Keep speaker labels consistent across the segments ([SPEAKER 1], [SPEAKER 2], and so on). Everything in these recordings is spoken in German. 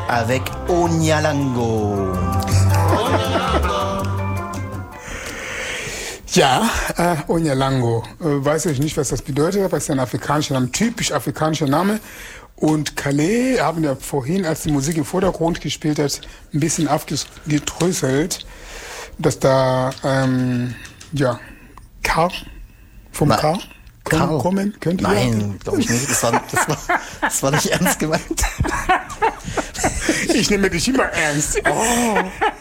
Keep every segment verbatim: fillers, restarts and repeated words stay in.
[SPEAKER 1] avec Onyalango.
[SPEAKER 2] Ja, äh, Onyalango. Äh, weiß ich nicht, was das bedeutet, aber es ist ein afrikanischer Name, typisch afrikanischer Name. Und Calais haben ja vorhin, als die Musik im Vordergrund gespielt hat, ein bisschen aufgedröselt, dass da, ähm, ja, Karl vom Karl
[SPEAKER 1] Karl.
[SPEAKER 2] kommen könnte.
[SPEAKER 1] Nein, glaube ich nicht. Das war, das, war, das war nicht ernst gemeint.
[SPEAKER 2] Ich nehme dich immer ernst. Oh.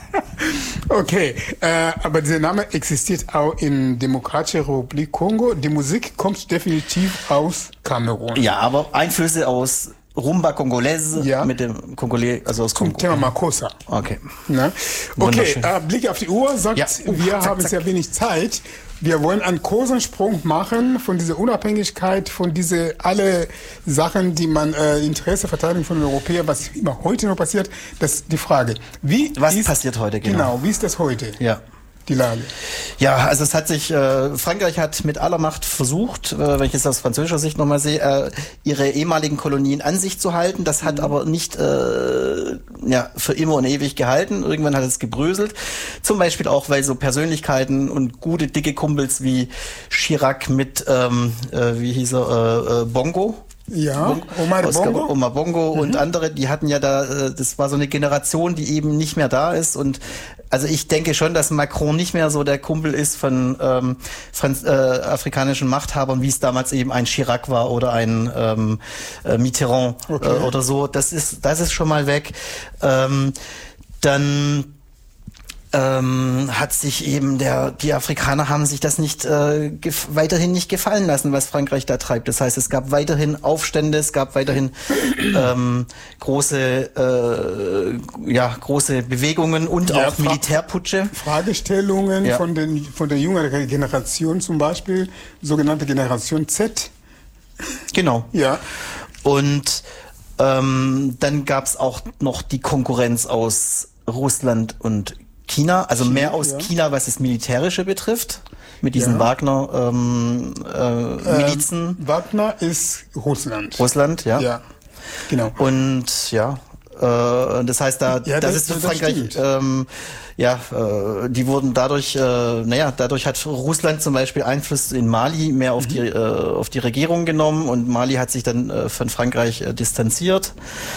[SPEAKER 2] Okay, äh, aber dieser Name existiert auch in Demokratischer Republik Kongo. Die Musik kommt definitiv aus Kamerun.
[SPEAKER 1] Ja, aber Einflüsse aus Rumba Congolaise
[SPEAKER 2] ja.
[SPEAKER 1] mit dem Kongolais, also aus Kongo.
[SPEAKER 2] Zum Thema Makossa.
[SPEAKER 1] Okay.
[SPEAKER 2] Na? Okay, äh, Blick auf die Uhr sagt,
[SPEAKER 1] ja. oh,
[SPEAKER 2] wir
[SPEAKER 1] zack,
[SPEAKER 2] haben
[SPEAKER 1] zack.
[SPEAKER 2] sehr wenig Zeit. Wir wollen einen großen Sprung machen von dieser Unabhängigkeit, von diese alle Sachen, die man äh, Interesse verteidigen von den Europäern, was immer heute noch passiert. Das ist die Frage. Wie
[SPEAKER 1] was
[SPEAKER 2] ist,
[SPEAKER 1] passiert heute genau?
[SPEAKER 2] Genau, wie ist das heute?
[SPEAKER 1] Ja.
[SPEAKER 2] Die Lage.
[SPEAKER 1] Ja, also es hat sich, äh, Frankreich hat mit aller Macht versucht, äh, wenn ich es aus französischer Sicht nochmal sehe, äh, ihre ehemaligen Kolonien an sich zu halten. Das hat mhm. aber nicht äh, ja, für immer und ewig gehalten. Irgendwann hat es gebröselt. Zum Beispiel auch, weil so Persönlichkeiten und gute, dicke Kumpels wie Chirac mit, ähm, äh, wie hieß er, äh, Bongo,
[SPEAKER 2] Ja, Omar Bongo.
[SPEAKER 1] Omar Bongo
[SPEAKER 2] mhm.
[SPEAKER 1] und andere, die hatten ja da, das war so eine Generation, die eben nicht mehr da ist. Und also ich denke schon, dass Macron nicht mehr so der Kumpel ist von ähm, Franz, äh, afrikanischen Machthabern, wie es damals eben ein Chirac war oder ein ähm, äh, Mitterrand okay. äh, oder so. Das ist, das ist schon mal weg. Ähm, dann Ähm, hat sich eben der, die Afrikaner haben sich das nicht äh, gef- weiterhin nicht gefallen lassen, was Frankreich da treibt. Das heißt, es gab weiterhin Aufstände, es gab weiterhin ähm, große, äh, ja, große Bewegungen und ja, auch Fra- Militärputsche.
[SPEAKER 2] Fragestellungen
[SPEAKER 1] ja.
[SPEAKER 2] von den von der jüngeren Generation zum Beispiel, sogenannte Generation Z.
[SPEAKER 1] Genau.
[SPEAKER 2] Ja.
[SPEAKER 1] Und ähm, dann gab es auch noch die Konkurrenz aus Russland und China, also China, mehr aus ja. China, was das Militärische betrifft, mit diesen ja. Wagner-Milizen. Ähm, äh, ähm,
[SPEAKER 2] Wagner ist Russland.
[SPEAKER 1] Russland, ja.
[SPEAKER 2] Ja, genau.
[SPEAKER 1] Und ja, äh, das heißt, da
[SPEAKER 2] ja,
[SPEAKER 1] das,
[SPEAKER 2] das
[SPEAKER 1] ist für
[SPEAKER 2] das
[SPEAKER 1] Frankreich, ähm, ja, äh, die wurden dadurch, äh, naja, dadurch hat Russland zum Beispiel Einfluss in Mali mehr auf mhm. die äh, auf die Regierung genommen und Mali hat sich dann äh, von Frankreich äh, distanziert.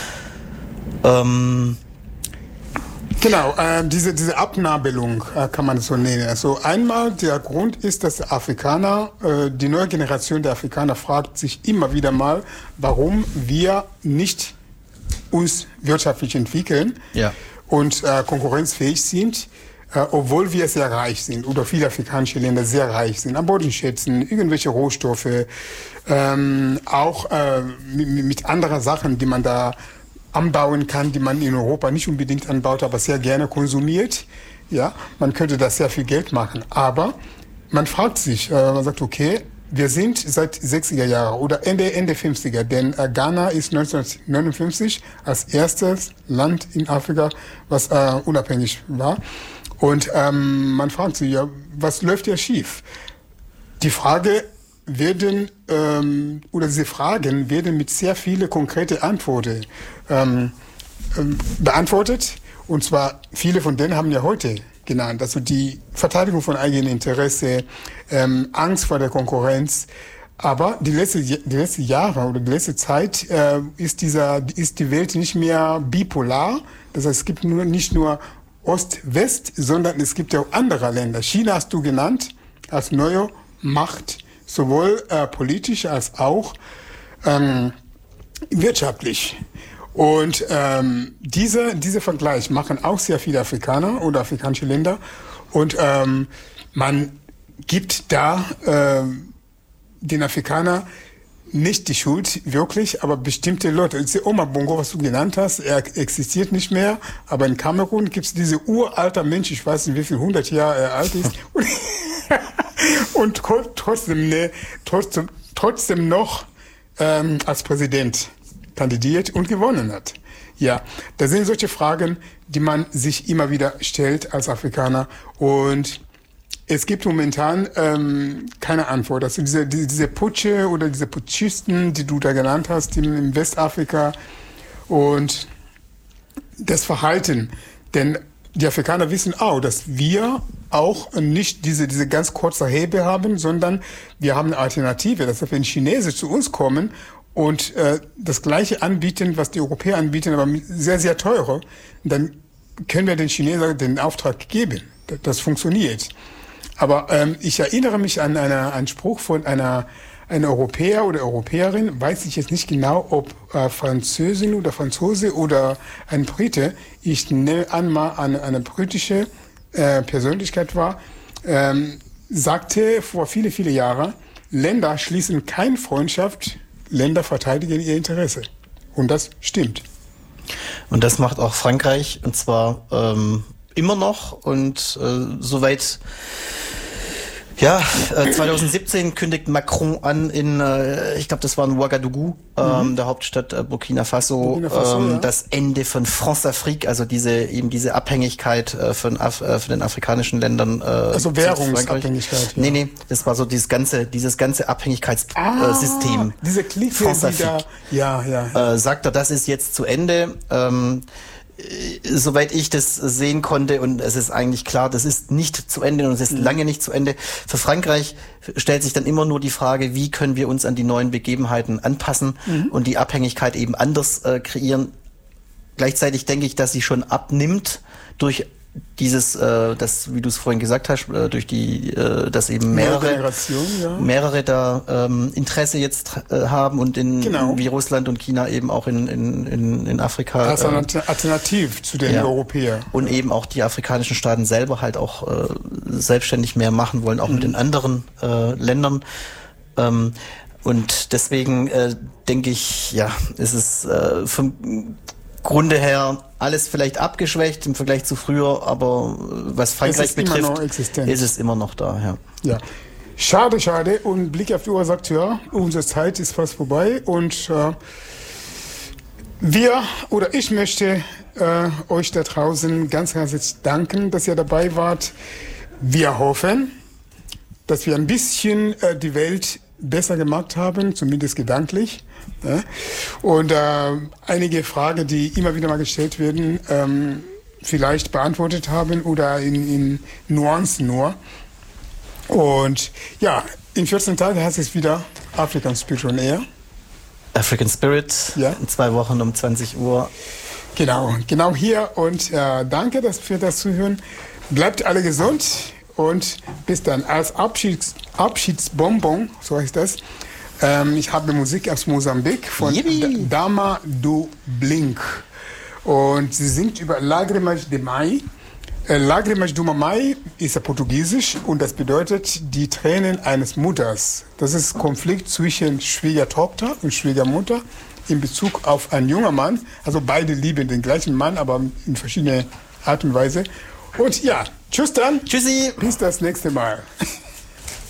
[SPEAKER 1] Ähm,
[SPEAKER 2] Genau, äh, diese, diese Abnabelung äh, kann man so nennen. Also einmal der Grund ist, dass Afrikaner, äh, die neue Generation der Afrikaner fragt sich immer wieder mal, warum wir nicht uns wirtschaftlich entwickeln
[SPEAKER 1] ja.
[SPEAKER 2] und äh, konkurrenzfähig sind, äh, obwohl wir sehr reich sind oder viele afrikanische Länder sehr reich sind, an Bodenschätzen, irgendwelche Rohstoffe, ähm, auch äh, mit, mit anderen Sachen, die man da anbauen kann, die man in Europa nicht unbedingt anbaut, aber sehr gerne konsumiert. Ja, man könnte da sehr viel Geld machen. Aber man fragt sich, äh, man sagt, okay, wir sind seit sechziger Jahren oder Ende, Ende fünfziger, denn äh, Ghana ist neunzehnhundertneunundfünfzig als erstes Land in Afrika, was äh, unabhängig war. Und ähm, man fragt sich, ja, was läuft hier schief? Die Frage werden, ähm, oder diese Fragen werden mit sehr vielen konkreten Antworten ähm, ähm, beantwortet. Und zwar, viele von denen haben ja heute genannt. Also die Verteidigung von eigenen Interessen, ähm, Angst vor der Konkurrenz. Aber die letzten die letzte Jahre oder die letzte Zeit äh, ist, dieser, ist die Welt nicht mehr bipolar. Das heißt, es gibt nur, nicht nur Ost-West, sondern es gibt ja auch andere Länder. China hast du genannt als neue Macht, sowohl äh, politisch als auch ähm, wirtschaftlich. Und ähm, diese, diese Vergleich machen auch sehr viele Afrikaner oder afrikanische Länder. Und ähm, man gibt da ähm, den Afrikanern nicht die Schuld wirklich, aber bestimmte Leute. Omar Bongo, was du genannt hast, er existiert nicht mehr. Aber in Kamerun gibt es diese uralter Mensch, ich weiß nicht, wie viel hundert Jahre er alt ist. Und trotzdem, ne, trotzdem, trotzdem noch ähm, als Präsident kandidiert und gewonnen hat. Ja, das sind solche Fragen, die man sich immer wieder stellt als Afrikaner. Und es gibt momentan ähm, keine Antwort. Also diese, diese, diese Putsche oder diese Putschisten, die du da genannt hast in, in Westafrika. Und das Verhalten. Denn die Afrikaner wissen auch, dass wir auch nicht diese, diese ganz kurze Hebe haben, sondern wir haben eine Alternative. Das heißt, wenn Chinesen zu uns kommen und äh, das Gleiche anbieten, was die Europäer anbieten, aber sehr, sehr teure, dann können wir den Chinesen den Auftrag geben. Das, das funktioniert. Aber ähm, ich erinnere mich an eine, einen Spruch von einer, einer Europäer oder Europäerin, weiß ich jetzt nicht genau, ob äh, Französin oder Franzose oder ein Brite. Ich nehme an, mal eine, eine britische äh, Persönlichkeit war, ähm, sagte vor viele, viele Jahren, Länder schließen keine Freundschaft, Länder verteidigen ihr Interesse. Und das stimmt.
[SPEAKER 1] Und das macht auch Frankreich, und zwar ähm, immer noch. Und äh, soweit, ja, äh, zwanzig siebzehn kündigt Macron an in, äh, ich glaube, das war in Ouagadougou, ähm, mhm. der Hauptstadt äh, Burkina Faso, Burkina Faso ähm, ja. das Ende von France-Afrique, also diese eben diese Abhängigkeit äh, von, Af äh, von den afrikanischen Ländern. Äh,
[SPEAKER 2] also Währungsabhängigkeit.
[SPEAKER 1] Ja. Nee, nee, das war so dieses ganze, dieses ganze Abhängigkeitssystem.
[SPEAKER 2] Ah, äh, diese Clique, die da, ja, ja.
[SPEAKER 1] Äh, sagt er, das ist jetzt zu Ende. Ähm, Soweit ich das sehen konnte, und es ist eigentlich klar, das ist nicht zu Ende und es ist mhm. lange nicht zu Ende. Für Frankreich stellt sich dann immer nur die Frage, wie können wir uns an die neuen Begebenheiten anpassen mhm. und die Abhängigkeit eben anders äh, kreieren. Gleichzeitig denke ich, dass sie schon abnimmt durch dieses, äh, das, wie du es vorhin gesagt hast, äh, durch die, äh, dass eben mehrere, ja. mehrere da ähm, Interesse jetzt äh, haben und in, genau. wie Russland und China eben auch in, in, in, in Afrika.
[SPEAKER 2] Das ist eine äh, Alternative zu den ja. Europäern.
[SPEAKER 1] Und eben auch die afrikanischen Staaten selber halt auch äh, selbstständig mehr machen wollen, auch mhm. mit den anderen äh, Ländern. Ähm, und deswegen äh, denke ich, ja, ist es äh, vom Grunde her alles vielleicht abgeschwächt im Vergleich zu früher, aber was Frankreich betrifft, ist es immer noch da. Ja.
[SPEAKER 2] Ja. Schade, schade. Und Blick auf die Uhr sagt, ja, unsere Zeit ist fast vorbei. Und äh, wir oder ich möchte äh, euch da draußen ganz herzlich danken, dass ihr dabei wart. Wir hoffen, dass wir ein bisschen äh, die Welt besser gemacht haben, zumindest gedanklich. Ja. Und äh, einige Fragen, die immer wieder mal gestellt werden, ähm, vielleicht beantwortet haben oder in, in Nuancen nur. Und ja, in vierzehn Tagen heißt es wieder African Spirit on Air.
[SPEAKER 1] African Spirit, ja. In zwei Wochen um zwanzig Uhr.
[SPEAKER 2] Genau, genau hier. Und äh, danke dass für das Zuhören. Bleibt alle gesund und bis dann. Als Abschieds, Abschiedsbonbon, so heißt das, ähm, ich habe Musik aus Mosambik von Yippie. Dama do Blink. Und sie singt über Lágrimas de Mai. Äh, Lágrimas do Mamãe ist ja portugiesisch und das bedeutet die Tränen eines Mutters. Das ist Konflikt zwischen Schwiegertochter und Schwiegermutter in Bezug auf einen jungen Mann. Also beide lieben den gleichen Mann, aber in verschiedener Art und Weise. Und ja, tschüss dann.
[SPEAKER 1] Tschüssi.
[SPEAKER 2] Bis das nächste Mal.